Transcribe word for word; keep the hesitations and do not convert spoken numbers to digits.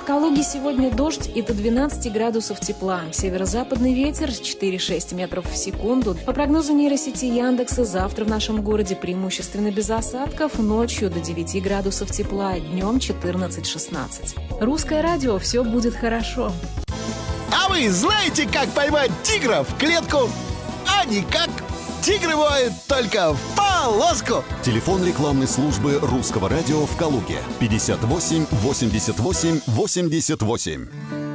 Калуге сегодня дождь и до двенадцати градусов тепла. Северо-западный ветер четыре-шесть метров в секунду. По прогнозу нейросети Яндекса, завтра в нашем городе преимущественно без осадков, ночью до девяти градусов тепла, днем четырнадцать-шестнадцать. Русское радио, все будет хорошо. А вы знаете, как поймать тигра в клетку? А никак. Тигры воют только в полоску. Телефон рекламной службы Русского радио в Калуге пятьдесят восемь восемьдесят восемь восемьдесят восемь.